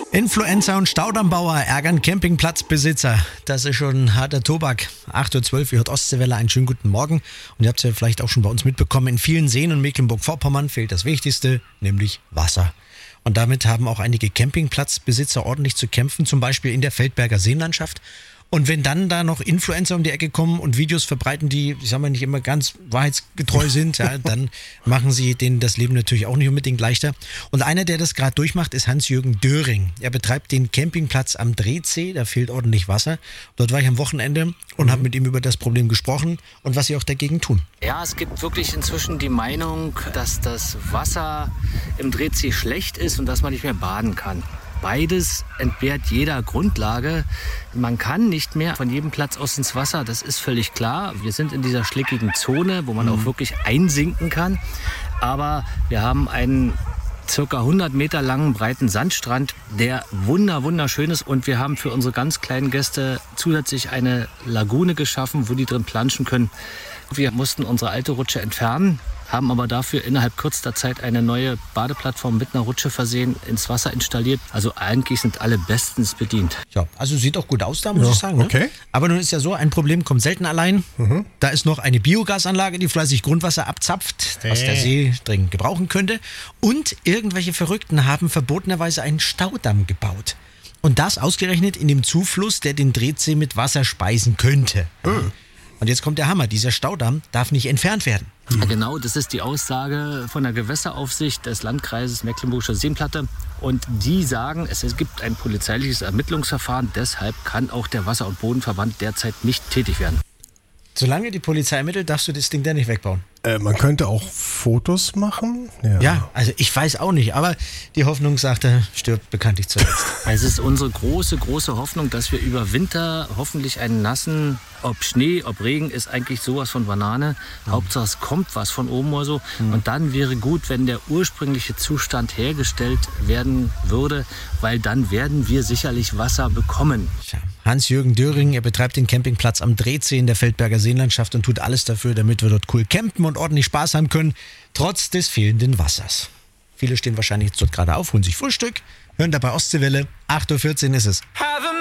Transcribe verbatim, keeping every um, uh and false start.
Influencer und Staudammbauer ärgern Campingplatzbesitzer. Das ist schon harter Tobak. acht Uhr zwölf, ihr hört Ostseewelle, einen schönen guten Morgen. Und ihr habt es ja vielleicht auch schon bei uns mitbekommen, in vielen Seen und Mecklenburg-Vorpommern fehlt das Wichtigste, nämlich Wasser. Und damit haben auch einige Campingplatzbesitzer ordentlich zu kämpfen, zum Beispiel in der Feldberger Seenlandschaft. Und wenn dann da noch Influencer um die Ecke kommen und Videos verbreiten, die, ich sag mal, nicht immer ganz wahrheitsgetreu sind, ja, dann machen sie denen das Leben natürlich auch nicht unbedingt leichter. Und einer, der das gerade durchmacht, ist Hans-Jürgen Döring. Er betreibt den Campingplatz am Drehzee, da fehlt ordentlich Wasser. Dort war ich am Wochenende und mhm. habe mit ihm über das Problem gesprochen und was sie auch dagegen tun. Ja, es gibt wirklich inzwischen die Meinung, dass das Wasser im Drehzee schlecht ist und dass man nicht mehr baden kann. Beides entbehrt jeder Grundlage. Man kann nicht mehr von jedem Platz aus ins Wasser, das ist völlig klar. Wir sind in dieser schlickigen Zone, wo man mhm. auch wirklich einsinken kann. Aber wir haben einen circa hundert Meter langen, breiten Sandstrand, der wunder, wunderschön ist. Und wir haben für unsere ganz kleinen Gäste zusätzlich eine Lagune geschaffen, wo die drin planschen können. Wir mussten unsere alte Rutsche entfernen, haben aber dafür innerhalb kürzester Zeit eine neue Badeplattform mit einer Rutsche versehen, ins Wasser installiert. Also eigentlich sind alle bestens bedient. Ja, also sieht auch gut aus da, muss ja, ich sagen. Ne? Okay. Aber nun ist ja so, ein Problem kommt selten allein. Mhm. Da ist noch eine Biogasanlage, die fleißig Grundwasser abzapft, was der See dringend gebrauchen könnte. Und irgendwelche Verrückten haben verbotenerweise einen Staudamm gebaut. Und das ausgerechnet in dem Zufluss, der den Drehzee mit Wasser speisen könnte. Mhm. Und jetzt kommt der Hammer, dieser Staudamm darf nicht entfernt werden. Ja, genau, das ist die Aussage von der Gewässeraufsicht des Landkreises Mecklenburgische Seenplatte. Und die sagen, es gibt ein polizeiliches Ermittlungsverfahren, deshalb kann auch der Wasser- und Bodenverband derzeit nicht tätig werden. Solange die Polizei ermittelt, darfst du das Ding da nicht wegbauen. Äh, man könnte auch Fotos machen. Ja. ja, also ich weiß auch nicht, aber die Hoffnung, sagt er, stirbt bekanntlich zuletzt. Es ist unsere große, große Hoffnung, dass wir über Winter hoffentlich einen nassen, ob Schnee, ob Regen, ist eigentlich sowas von Banane. Mhm. Hauptsache es kommt was von oben oder so. Mhm. Und dann wäre gut, wenn der ursprüngliche Zustand hergestellt werden würde, weil dann werden wir sicherlich Wasser bekommen. Ja. Hans-Jürgen Döring, er betreibt den Campingplatz am Drehzee in der Feldberger Seenlandschaft und tut alles dafür, damit wir dort cool campen und ordentlich Spaß haben können, trotz des fehlenden Wassers. Viele stehen wahrscheinlich jetzt dort gerade auf, holen sich Frühstück, hören dabei Ostseewelle. acht Uhr vierzehn ist es.